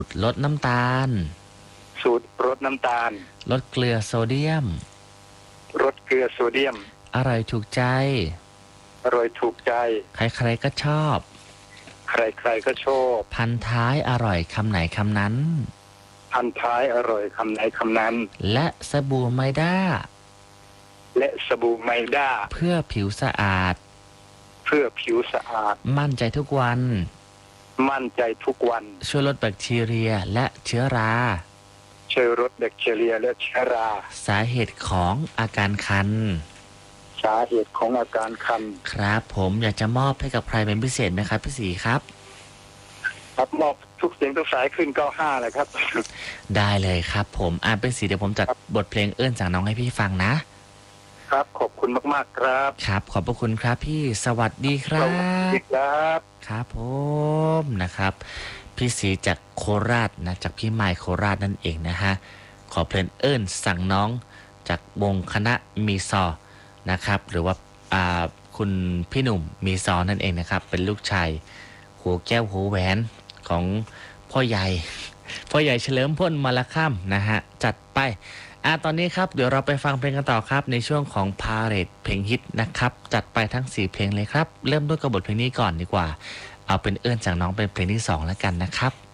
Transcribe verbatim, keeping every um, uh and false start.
ลดน้ำตาลสูตรลดน้ำตาลลดเกลือโซเดียมลดเกลือโซเดียมอร่อยถูกใจอร่อยถูกใจใครๆก็ชอบใครๆก็ชอบพันท้ายอร่อยคำไหนคำนั้นพันท้ายอร่อยคำไหนคำนั้นและสบู่ไมด้าและสบู่ไมด้าเพื่อผิวสะอาดเพื่อผิวสะอาดมั่นใจทุกวันมั่นใจทุกวันช่วยลดแบคทีเรียและเชื้อราช่วยลดแบคทีเรียและเชื้อราสาเหตุของอาการคันสาเหตุของอาการคันครับผมอยากจะมอบให้กับใครเป็นพิเศษไหมครับพี่ศรีครับครับมอบทุกเสียงทุกสายขึ้นเก้าห้าเลยครับได้เลยครับผมอ่านเป็นสีเดี๋ยวผมจัดบทเพลงเอื้อนจากน้องให้พี่ฟังนะครับขอบคุณมากๆครับครับขอบพระคุณครับพี่สวัสดีครับสวัสดีครับครับผมนะครับพี่ศรีจากโคราชนะจากพี่ไมค์โคราชนั่นเองนะฮะขอเพลงเอื้อนสั่งน้องจากวงคณะมีซอนะครับหรือว่าอ่าคุณพี่หนุ่มมีซอนั่นเองนะครับเป็นลูกชายหัวแก้วหัวแหวนของพ่อใหญ่พ่อใหญ่เฉลิมพลมาละค่ำนะฮะจัดไปอ่าตอนนี้ครับเดี๋ยวเราไปฟังเพลงกันต่อครับในช่วงของพาเหรดเพลงฮิตนะครับจัดไปทั้งสี่เพลงเลยครับเริ่มด้วยกับบทเพลงนี้ก่อนดีกว่าเอาเป็นเอื้อนจากน้องเป็นเพลงที่สองแล้วกันนะครับ